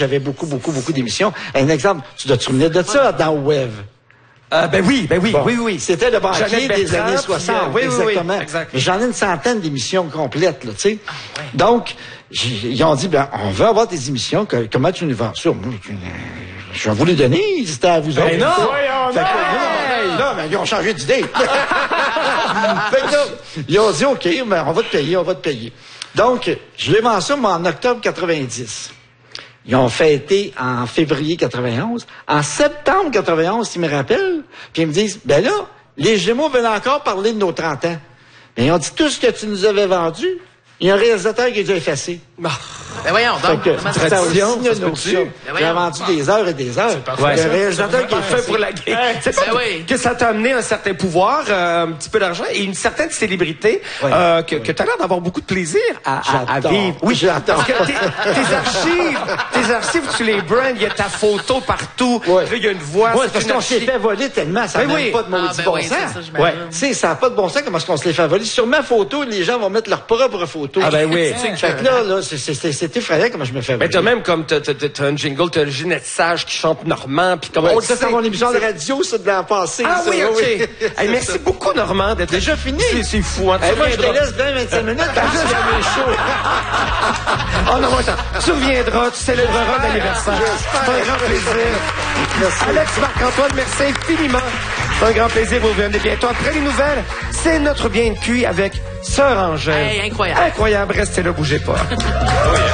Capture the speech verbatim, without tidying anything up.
J'avais beaucoup, beaucoup, beaucoup d'émissions. Un exemple, tu dois te souvenir de ça dans Web. Euh, ben oui, ben oui, Bon, oui, oui. C'était le banquier Jeannette des Bertrand, années puis, soixante, euh, oui, exactement. oui, oui, exact. Mais j'en ai une centaine d'émissions complètes, là, tu sais. Ah, ouais. Donc, j- ils ont dit, ben, on veut avoir des émissions, que, comment tu nous vends ça? Moi, je, je vais vous les donner, c'était à vous Ben autres. non! Fait que, Hey! non, non, mais ils ont changé d'idée. Fait que là, ils ont dit, OK, ben, on va te payer, on va te payer. Donc, je l'ai vendu ça, moi, en octobre quatre-vingt-dix. Ils ont fêté en février quatre-vingt-onze. En septembre quatre-vingt-onze, ils me rappellent, puis ils me disent, ben là, les Gémeaux veulent encore parler de nos trente ans. Mais ils ont dit, tout ce que tu nous avais vendu, il y a un réalisateur qui a dû effacer. Ben voyons, Fait donc, que, comment ça ça tradition, aussi, ça il y a se une peut-tu? option. Ben J'ai voyons. vendu des heures et des heures. Ouais, Le réalisateur qui a fait pour la game. C'est pas Ben oui. que ça t'a amené un certain pouvoir, euh, un petit peu d'argent et une certaine célébrité Ouais. euh, que, que tu as l'air d'avoir beaucoup de plaisir à, à, à J'adore. vivre. Oui, j'adore. Parce que tes, tes archives, tes archives, tu les brands, il y a ta photo partout. Ouais. Là, il y a une voix. Ouais, c'est parce une qu'on s'est archive. fait voler tellement, ça Ben n'a oui. même pas de maudit Ah, ben bon oui, sens. c'est ça, j'imagine. Ouais. Tu sais, ça n'a pas de bon sens comment est-ce qu'on se les fait voler. Sur ma photo, les gens vont mettre leur propre photo. Ah ben oui. Fait que là, là, c'est- c'est c'est- c'est effrayant comment je me fais voler. Ben t'as même comme t'as, t'as, t'as un jingle, t'as Ginette Sage qui chante Normand, puis comme Ouais, on le ça, sait. c'est mon émission de radio, ça, de l'an passé. Ah ça, oui, ok. Hey, C'est merci ça. beaucoup Normand d'être Déjà fini? C'est, c'est fou, hein. Tu Hey, moi, je te reviendras. laisse vingt à vingt-cinq minutes, parce que c'est chaud. Oh non, attends. Tu reviendras, tu célébreras l'anniversaire. C'est un grand plaisir. Merci. Alex Marc-Antoine, merci infiniment. C'est un grand plaisir. Vous revenez bientôt. Après les nouvelles, c'est notre bien de cuit avec Sœur Angèle. Hey, incroyable. Incroyable. Restez là, bougez pas.